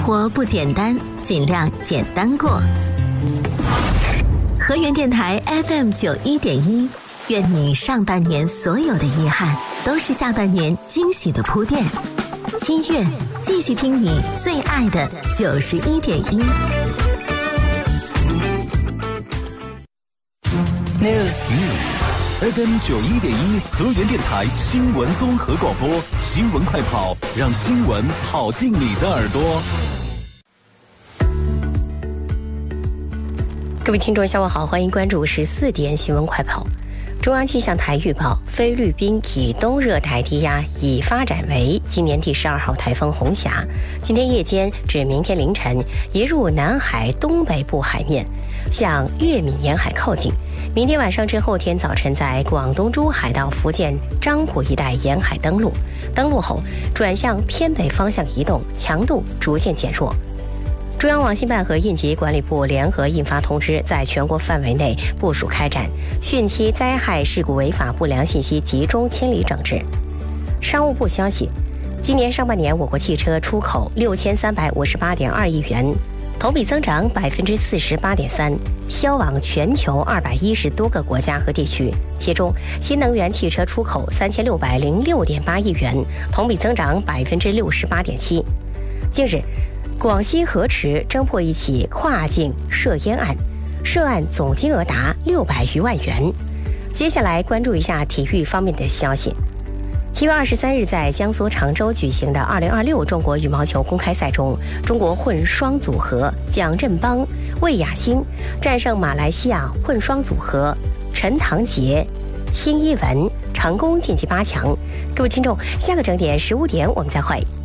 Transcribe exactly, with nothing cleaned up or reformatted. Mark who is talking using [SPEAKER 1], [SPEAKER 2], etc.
[SPEAKER 1] 活不简单，尽量简单过。河源电台 F M 九一点一，愿你上半年所有的遗憾，都是下半年惊喜的铺垫。七月，继续听你最爱的九十一点一。
[SPEAKER 2] News News F M 九一点一，河源电台新闻综合广播，新闻快跑，让新闻跑进你的耳朵。
[SPEAKER 3] 各位听众下午好，欢迎关注十四点新闻快跑。中央气象台预报，菲律宾以东热带低压已发展为今年第十二号台风红霞，今天夜间至明天凌晨移入南海东北部海面，向粤闽沿海靠近。明天晚上至后天早晨在广东珠海到福建漳浦一带沿海登陆，登陆后转向偏北方向移动，强度逐渐减弱。中央网信办和应急管理部联合印发通知，在全国范围内部署开展汛期灾害事故违法不良信息集中清理整治。商务部消息，今年上半年我国汽车出口六千三百五十八点二亿元，同比增长百分之四十八点三，销往全球二百一十多个国家和地区。其中，新能源汽车出口三千六百零六点八亿元，同比增长百分之六十八点七。近日，广西河池侦破一起跨境涉烟案，涉案总金额达六百余万元。接下来关注一下体育方面的消息。七月二十三日，在江苏常州举行的二零二六中国羽毛球公开赛中，中国混双组合蒋振邦、魏雅欣战胜马来西亚混双组合陈唐杰、辛一文，成功晋级八强。各位听众，下个整点十五点我们再会。